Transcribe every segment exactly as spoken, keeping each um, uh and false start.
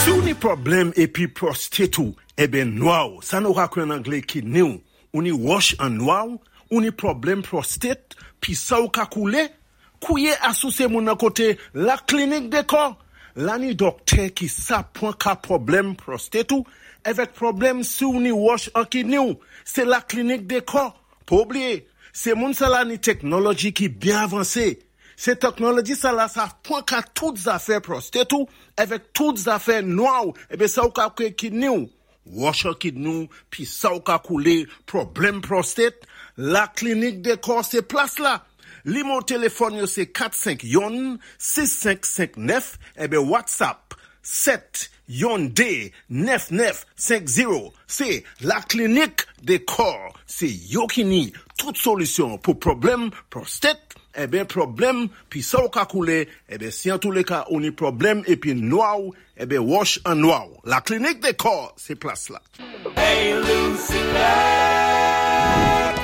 Si ou ni problème epi prostate ou, eh ben noir, ça nous raconte en anglais qui nous, ou ni wash en noir, ou ni problème prostate, puis ça ou ka koule, kouye associé mon à côté la clinique de corps. Là ni docteur qui sa point ka problème prostate ou, avec problème si ou ni wash en qui nous, c'est la clinique de corps. Pas oublier, c'est mon ça là ni technologie qui bien avancée. Cette technologie, ça là, ça point qu'à toutes les affaires prostate ou, avec toutes les affaires noires, et bien ça ou ka kidney, wash kidney, puis ça ou ka couler, problème prostate, la clinique des corps, c'est place là. L'imo téléphone, yo, c'est quatre cinq yon, six cinq cinq neuf, et bien WhatsApp, sept yon D, neuf neuf cinq zéro, c'est la clinique des corps, c'est yo qui ni, toute solution pour problème prostate, eh bien, problème, puis ça ou ka koule, eh bien, si en tous les cas, on y problème, et puis noir, eh bien, wash en noir. La clinique des corps, c'est place là. Hey, Lucy Black.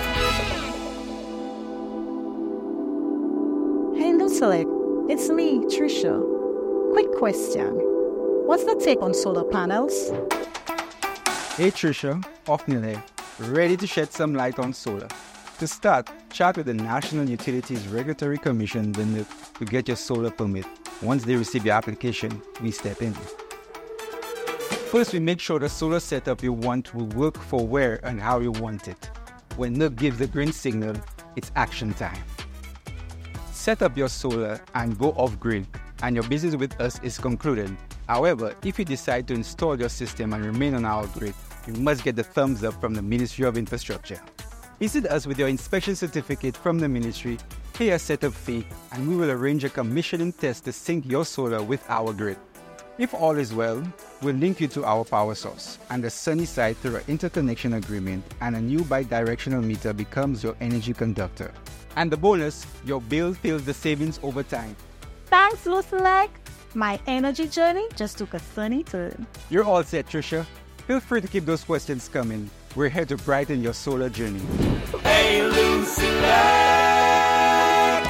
Hey, Lucy, it's me, Trisha. Quick question. What's the take on solar panels? Hey, Trisha, Ophniel here, ready to shed some light on solar. To start, chat with the National Utilities Regulatory Commission to get your solar permit. Once they receive your application, we step in. First, we make sure the solar setup you want will work for where and how you want it. When N U C gives the green signal, it's action time. Set up your solar and go off-grid, and your business with us is concluded. However, if you decide to install your system and remain on our grid, you must get the thumbs up from the Ministry of Infrastructure. Visit us with your inspection certificate from the ministry, pay a setup fee, and we will arrange a commissioning test to sync your solar with our grid. If all is well, we'll link you to our power source and the sunny side through an interconnection agreement, and a new bi-directional meter becomes your energy conductor. And the bonus, your bill feels the savings over time. Thanks, Lucelek. My energy journey just took a sunny turn. You're all set, Trisha. Feel free to keep those questions coming. We're here to brighten your solar journey. Hey, Lucy Black.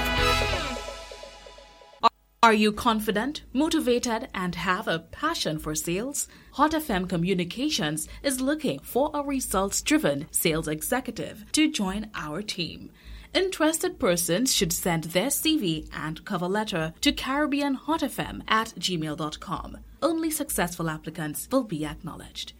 Are you confident, motivated, and have a passion for sales? Hot F M Communications is looking for a results-driven sales executive to join our team. Interested persons should send their C V and cover letter to caribbean hot f m at gmail dot com. Only successful applicants will be acknowledged.